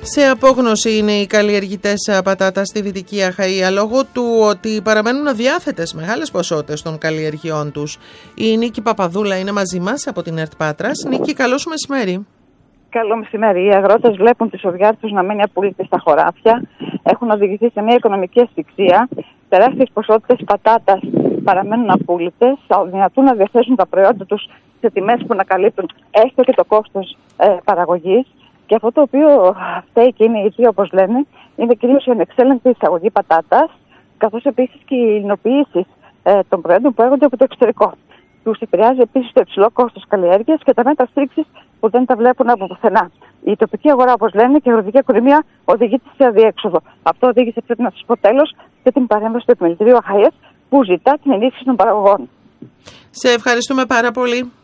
Σε απόγνωση είναι οι καλλιεργητές πατάτας στη Δυτική Αχαΐα λόγω του ότι παραμένουν αδιάθετες μεγάλες ποσότητες των καλλιεργειών τους. Η Νίκη Παπαδούλα είναι μαζί μας από την ΕΡΤ Πάτρας. Νίκη, καλό σου μεσημέρι. Καλό μεσημέρι. Οι αγρότες βλέπουν τις οδιάρες τους να μένει απόλυτες στα χωράφια. Έχουν οδηγηθεί σε μια οικονομική ασφυξία. Τεράστιες ποσότητες πατάτας παραμένουν απόλυτες. Δυνατούν να διαθέσουν τα προϊόντα τους σε τιμές που να καλύπτουν έστω και το κόστος παραγωγής. Και αυτό το οποίο φταίει και είναι αιτία, όπως λένε, είναι κυρίως η ανεξέλεγκτη εισαγωγή πατάτας, καθώς επίσης και οι υλοποιήσεις των προϊόντων που έρχονται από το εξωτερικό. Τους επηρεάζει επίσης το υψηλό κόστος καλλιέργειας και τα μέτρα στήριξης που δεν τα βλέπουν από πουθενά. Η τοπική αγορά, όπως λένε, και η αγροτική οικονομία οδηγείται σε αδιέξοδο. Αυτό οδήγησε, πρέπει να σας πω τέλος, και την παρέμβαση του Επιμελητηρίου Αχαΐας που ζητά την ενίσχυση των παραγωγών. Σε ευχαριστούμε πάρα πολύ.